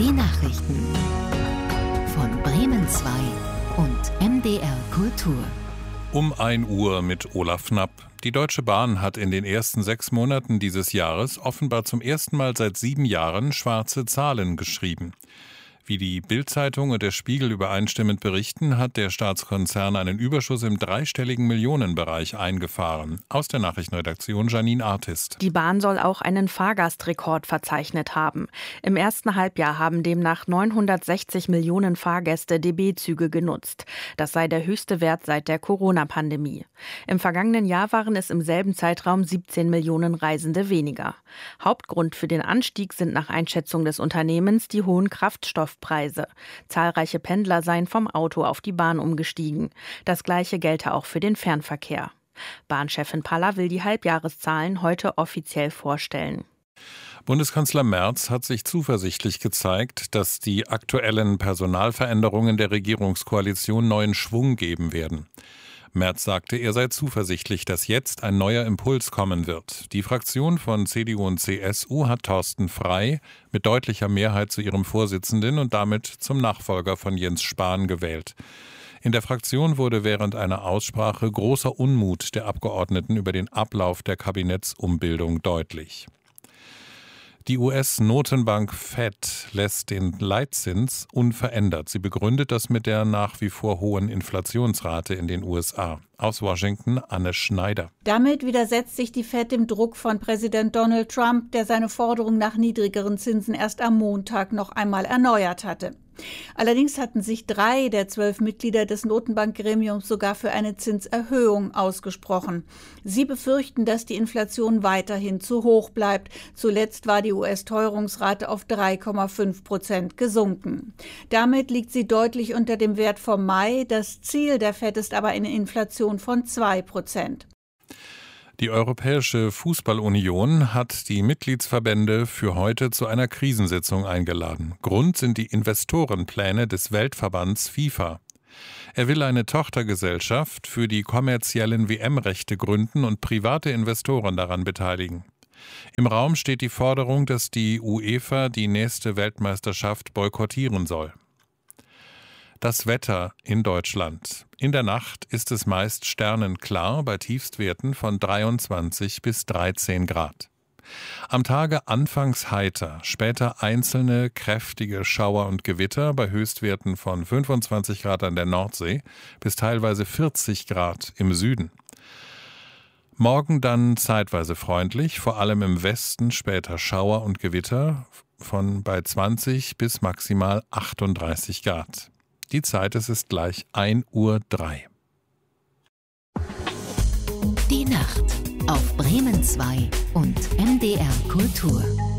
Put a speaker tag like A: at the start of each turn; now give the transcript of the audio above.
A: Die Nachrichten von Bremen 2 und MDR Kultur.
B: Um 1 Uhr mit Olaf Knapp. Die Deutsche Bahn hat in den ersten 6 Monaten dieses Jahres offenbar zum ersten Mal seit 7 Jahren schwarze Zahlen geschrieben. Wie die Bild-Zeitung und der Spiegel übereinstimmend berichten, hat der Staatskonzern einen Überschuss im dreistelligen Millionenbereich eingefahren. Aus der Nachrichtenredaktion Janine Artist.
C: Die Bahn soll auch einen Fahrgastrekord verzeichnet haben. Im ersten Halbjahr haben demnach 960 Millionen Fahrgäste DB-Züge genutzt. Das sei der höchste Wert seit der Corona-Pandemie. Im vergangenen Jahr waren es im selben Zeitraum 17 Millionen Reisende weniger. Hauptgrund für den Anstieg sind nach Einschätzung des Unternehmens die hohen Kraftstoffpreise. Zahlreiche Pendler seien vom Auto auf die Bahn umgestiegen. Das Gleiche gelte auch für den Fernverkehr. Bahnchefin Paller will die Halbjahreszahlen heute offiziell vorstellen.
B: Bundeskanzler Merz hat sich zuversichtlich gezeigt, dass die aktuellen Personalveränderungen der Regierungskoalition neuen Schwung geben werden. Merz sagte, er sei zuversichtlich, dass jetzt ein neuer Impuls kommen wird. Die Fraktion von CDU und CSU hat Thorsten Frey mit deutlicher Mehrheit zu ihrem Vorsitzenden und damit zum Nachfolger von Jens Spahn gewählt. In der Fraktion wurde während einer Aussprache großer Unmut der Abgeordneten über den Ablauf der Kabinettsumbildung deutlich. Die US-Notenbank Fed lässt den Leitzins unverändert. Sie begründet das mit der nach wie vor hohen Inflationsrate in den USA. Aus Washington Anne Schneider.
D: Damit widersetzt sich die Fed dem Druck von Präsident Donald Trump, der seine Forderung nach niedrigeren Zinsen erst am Montag noch einmal erneuert hatte. Allerdings hatten sich 3 der 12 Mitglieder des Notenbankgremiums sogar für eine Zinserhöhung ausgesprochen. Sie befürchten, dass die Inflation weiterhin zu hoch bleibt. Zuletzt war die US-Teuerungsrate auf 3,5% gesunken. Damit liegt sie deutlich unter dem Wert vom Mai. Das Ziel der Fed ist aber eine Inflation von 2%.
B: Die Europäische Fußballunion hat die Mitgliedsverbände für heute zu einer Krisensitzung eingeladen. Grund sind die Investorenpläne des Weltverbands FIFA. Er will eine Tochtergesellschaft für die kommerziellen WM-Rechte gründen und private Investoren daran beteiligen. Im Raum steht die Forderung, dass die UEFA die nächste Weltmeisterschaft boykottieren soll. Das Wetter in Deutschland. In der Nacht ist es meist sternenklar bei Tiefstwerten von 23 bis 13 Grad. Am Tage anfangs heiter, später einzelne kräftige Schauer und Gewitter bei Höchstwerten von 25 Grad an der Nordsee bis teilweise 40 Grad im Süden. Morgen dann zeitweise freundlich, vor allem im Westen später Schauer und Gewitter von bei 20 bis maximal 38 Grad. Die Zeit ist gleich 1:03 Uhr.
A: Die Nacht auf Bremen 2 und MDR Kultur.